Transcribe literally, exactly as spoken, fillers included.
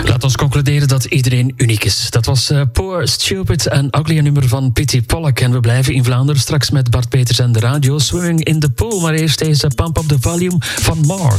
Laat ons concluderen dat iedereen uniek is. Dat was uh, Poor, Stupid en Ugly, een nummer van Pitty Pollock. En we blijven in Vlaanderen straks met Bart Peters en de radio. Swimming in the Pool. Maar eerst deze Pump Up the Volume van Mars.